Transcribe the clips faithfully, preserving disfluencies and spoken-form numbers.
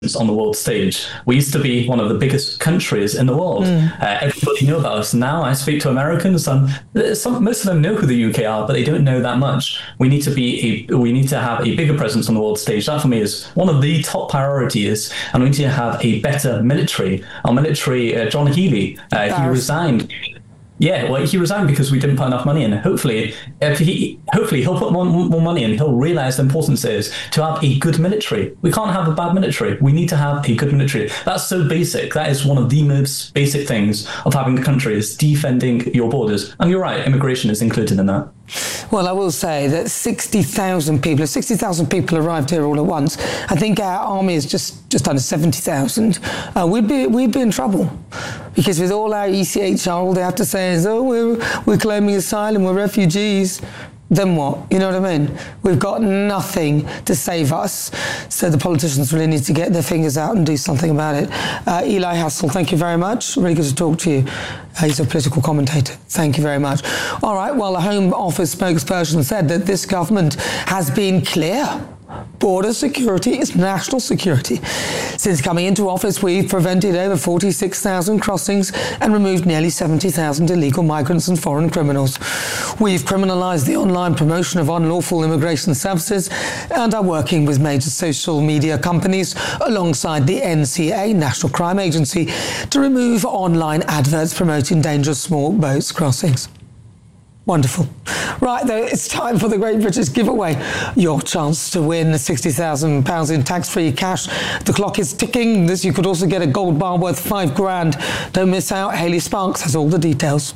on the world stage. We used to be one of the biggest countries in the world. Mm. Uh, everybody knew about us. Now I speak to Americans, and some, most of them know who the U K are, but they don't know that much. We need to be a, we need to have a bigger presence on the world stage. That for me is one of the top priorities, and we need to have a better military. Our military, uh, John Healey, uh, he resigned. Yeah, well, he resigned because we didn't put enough money in. Hopefully, if he, hopefully he'll put more, more money in. He'll realize the importance is to have a good military. We can't have a bad military. We need to have a good military. That's so basic. That is one of the most basic things of having a country, is defending your borders. And you're right, immigration is included in that. Well, I will say that sixty thousand people, if sixty thousand people arrived here all at once, I think our army is just, just under seventy thousand. Uh, we'd be we'd be in trouble, because with all our E C H R, all they have to say is, oh, we're, we're claiming asylum, we're refugees. Then what? You know what I mean? We've got nothing to save us. So the politicians really need to get their fingers out and do something about it. Uh, Eli Hassel, thank you very much. Really good to talk to you. Uh, he's a political commentator. Thank you very much. All right, well, the Home Office spokesperson said that this government has been clear. Border security is national security. Since coming into office, we've prevented over forty-six thousand crossings and removed nearly seventy thousand illegal migrants and foreign criminals. We've criminalised the online promotion of unlawful immigration services and are working with major social media companies alongside the N C A, National Crime Agency, to remove online adverts promoting dangerous small boats crossings. Wonderful. Right, though, it's time for the Great British Giveaway. Your chance to win sixty thousand pounds in tax-free cash. The clock is ticking. This, you could also get a gold bar worth five grand. Don't miss out. Hayley Sparks has all the details.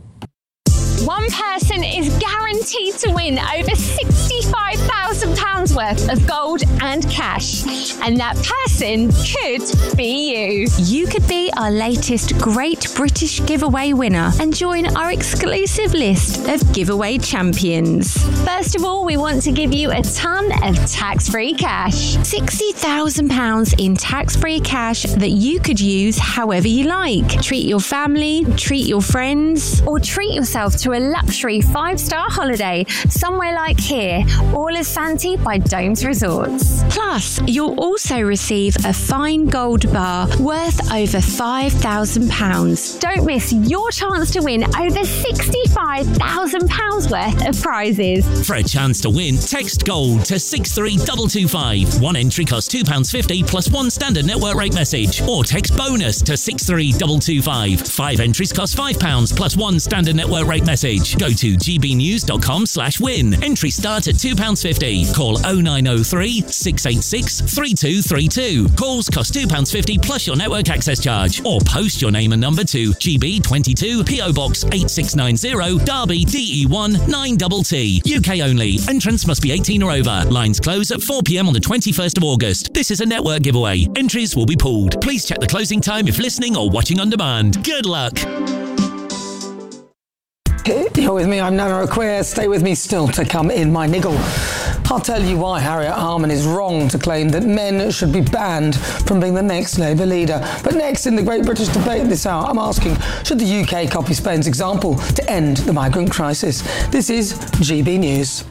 One person is guaranteed to win over sixty-five thousand pounds worth of gold and cash. And that person could be you. You could be our latest Great British Giveaway winner and join our exclusive list of giveaway champions. First of all, we want to give you a ton of tax-free cash. sixty thousand pounds in tax-free cash that you could use however you like. Treat your family, treat your friends, or treat yourself to a luxury five-star holiday somewhere like here, Orla's Santee by Domes Resorts. Plus, you'll also receive a fine gold bar worth over five thousand pounds. Don't miss your chance to win over sixty-five thousand pounds worth of prizes. For a chance to win, text GOLD to six three two two five. One entry costs two pounds fifty plus one standard network rate message. Or text BONUS to six three two two five. Five entries cost five pounds plus one standard network rate message. Go to gbnews.com slash win. Entry start at two pounds fifty. Call oh nine oh three, six eight six, three two three two. Calls cost two pounds fifty plus your network access charge. Or post your name and number to G B twenty-two, P O Box eight six nine zero, Derby, D E one nine T T. U K only. Entrance must be eighteen or over. Lines close at four p.m. on the twenty-first of August. This is a network giveaway. Entries will be pooled. Please check the closing time if listening or watching on demand. Good luck. You're with me, I'm Nana Acquia. Stay with me still to come in my niggle. I'll tell you why Harriet Harman is wrong to claim that men should be banned from being the next Labour leader. But next in the Great British Debate this hour, I'm asking, should the U K copy Spain's example to end the migrant crisis? This is G B News.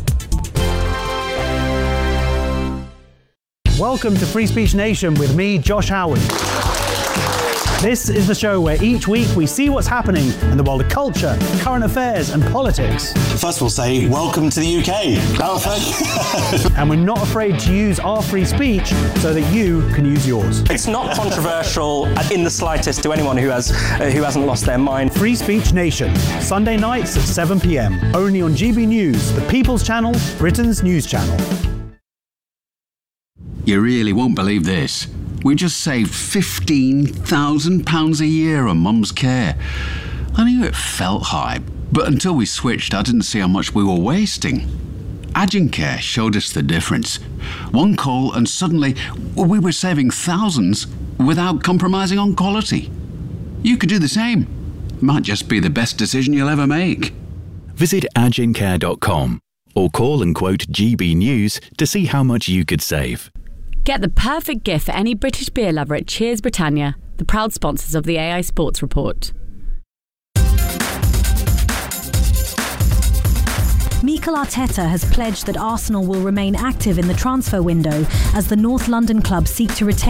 Welcome to Free Speech Nation with me, Josh Howard. This is the show where each week we see what's happening in the world of culture, current affairs and politics. First we'll say, welcome to the U K. Oh, thank you. And we're not afraid to use our free speech so that you can use yours. It's not controversial in the slightest to anyone who, has, uh, who hasn't lost their mind. Free Speech Nation, Sunday nights at seven p.m. Only on G B News, the People's Channel, Britain's news channel. You really won't believe this. We just saved fifteen thousand pounds a year on Mum's care. I knew it felt high, but until we switched, I didn't see how much we were wasting. Agencare showed us the difference. One call and suddenly we were saving thousands without compromising on quality. You could do the same. Might just be the best decision you'll ever make. Visit agencare dot com or call and quote G B News to see how much you could save. Get the perfect gift for any British beer lover at Cheers Britannia, the proud sponsors of the A I Sports Report. Mi Mikel Arteta has pledged that Arsenal will remain active in the transfer window as the North London club seek to retain